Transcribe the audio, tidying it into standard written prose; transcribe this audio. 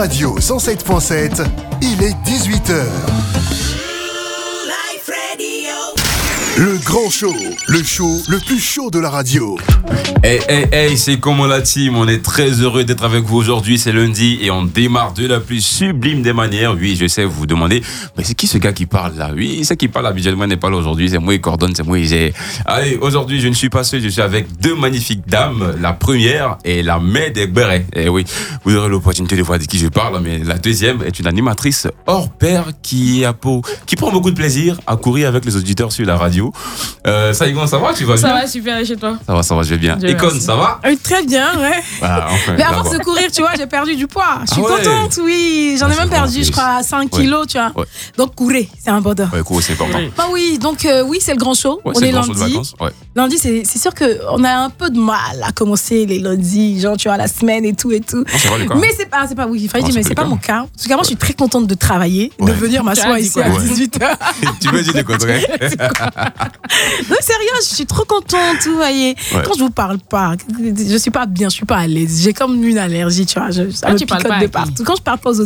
Radio 107.7, il est 18h. Le grand show, le show le plus chaud de la radio. Hey, c'est comment la team? On est très heureux d'être avec vous aujourd'hui, c'est lundi et on démarre de la plus sublime des manières. Oui, je sais, vous vous demandez, mais c'est qui ce gars qui parle là? Oui, c'est qui parle habituellement n'est pas là aujourd'hui, c'est moi qui coordonne, c'est moi qui j'ai... Allez, aujourd'hui je ne suis pas seul, je suis avec deux magnifiques dames. La première est la mère des bérets. Et oui, vous aurez l'opportunité de voir de qui je parle, mais la deuxième est une animatrice hors pair qui prend beaucoup de plaisir à courir avec les auditeurs sur la radio. Saïgon, ça va? Tu vas bien? Ça va super, et chez toi? Ça va, je vais bien. Econ, ça va? Très bien, ouais. Ah, enfin, mais à force de courir, tu vois, j'ai perdu du poids. Je suis contente, oui. J'en ai même perdu, je crois, 5 kilos, tu vois. Ouais. Donc, courir, c'est important. Ouais, courir, c'est important. Bah oui, donc, oui, c'est le grand show. Ouais, on est lundi. Ouais. Lundi, c'est sûr qu'on a un peu de mal à commencer les lundis, genre, tu vois, la semaine et tout. Non, c'est pas le cas. Mais c'est pas, oui, mais c'est pas mon cas. En tout cas, moi, je suis très contente de travailler, de venir m'asseoir ici à 18h. Tu veux dire de quoi, vrai? Non, sérieux, je suis trop contente, vous voyez. Ouais. Quand je vous parle pas, je suis pas bien, je suis pas à l'aise. J'ai comme une allergie, tu vois. Ça me picote de partout. Quand je parle pas aux